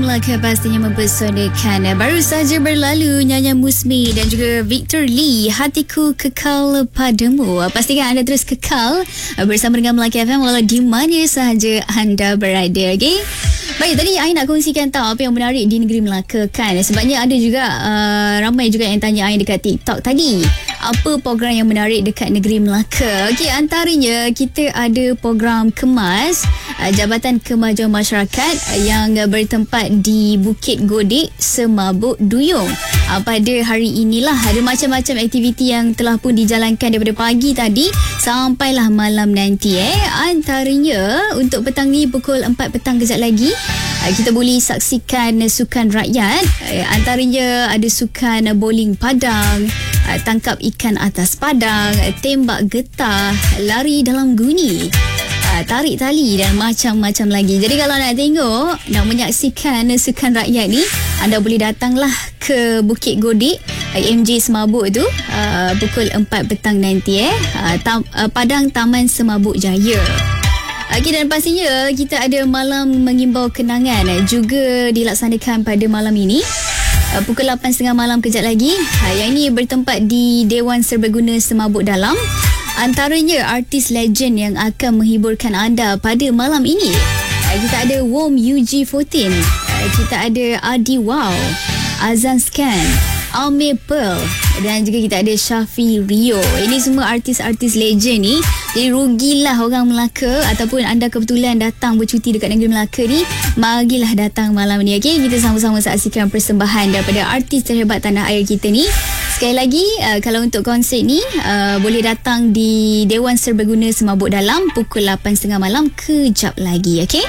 Melaka pastinya mempesonakan. Baru saja berlalu nyanyian Musmi dan juga Victor Lee, Hatiku Kekal Padamu. Pastikan anda terus kekal bersama dengan Melaka FM walau di mana sahaja anda berada. Okay? Baik, tadi I nak kongsikan tahu apa yang menarik di negeri Melaka kan. Sebabnya ada juga ramai juga yang tanya I dekat TikTok tadi. Apa program yang menarik dekat negeri Melaka? Okey, antaranya kita ada program Kemas, Jabatan Kemajuan Masyarakat yang bertempat di Bukit Godik, Semabuk Duyung. Pada hari inilah ada macam-macam aktiviti yang telah pun dijalankan daripada pagi tadi sampailah malam nanti. Antaranya untuk petang ni pukul 4 petang kejap lagi kita boleh saksikan sukan rakyat. Antaranya ada sukan bowling padang, tangkap ikan atas padang, tembak getah, lari dalam guni, tarik tali dan macam-macam lagi. Jadi kalau nak tengok, nak menyaksikan sukan rakyat ni, anda boleh datanglah ke Bukit Godik MJ Semabuk tu pukul 4 petang nanti Padang Taman Semabuk Jaya. Okay, dan pastinya kita ada malam mengimbau kenangan juga dilaksanakan pada malam ini pukul 8.30 malam kejap lagi. Yang ini bertempat di Dewan Serbaguna Semabuk Dalam. Antaranya artis legend yang akan menghiburkan anda pada malam ini. Kita ada Wom UG14, kita ada Adi Wow, Azan Scan, Amir Pearl dan juga kita ada Syafi Rio. Ini semua artis-artis legend ni. Jadi rugilah orang Melaka ataupun anda kebetulan datang bercuti dekat negeri Melaka ni, marilah datang malam ni. Okay? Kita sama-sama saksikan persembahan daripada artis terhebat tanah air kita ni. Sekali lagi, kalau untuk konsert ni boleh datang di Dewan Serbaguna Semabuk Dalam pukul 8.30 malam kejap lagi. Okay?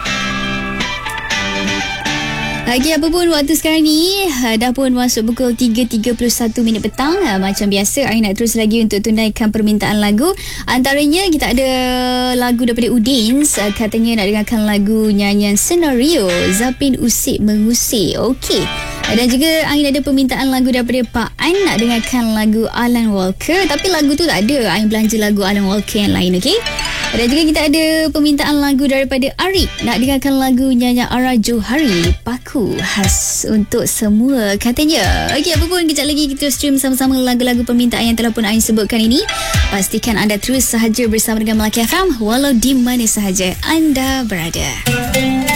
Apa pun waktu sekarang ni dah pun masuk pukul 3.31 minit petang. Macam biasa, I nak terus lagi untuk tunaikan permintaan lagu. Antaranya kita ada lagu daripada Udins, katanya nak dengarkan lagu nyanyian Senario Zapin Usik Mengusik. Okey. Dan juga I ada permintaan lagu daripada Pak An, nak dengarkan lagu Alan Walker. Tapi lagu tu tak ada, I belanja lagu Alan Walker yang lain. Okey. Dan juga kita ada permintaan lagu daripada Arik, nak dengarkan lagu nyanyian Ara Johari, Paku, khas untuk semua katanya. Okey, apa pun kejap lagi kita stream sama-sama lagu-lagu permintaan yang telah pun I sebutkan ini. Pastikan anda terus sahaja bersama dengan Melaka FM walau di mana sahaja anda berada.